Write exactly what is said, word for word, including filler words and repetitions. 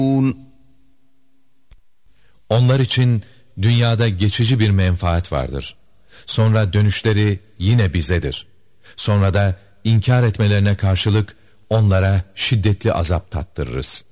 Onlar için dünyada geçici bir menfaat vardır. Sonra dönüşleri yine bizedir. Sonra da inkar etmelerine karşılık onlara şiddetli azap tattırırız.